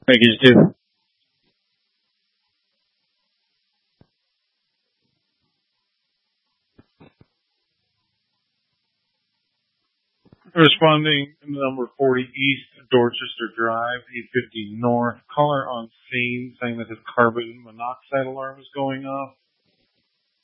Thank you, too. Responding to number 40 East Dorchester Drive, 850 North. Caller on scene saying that his carbon monoxide alarm is going off.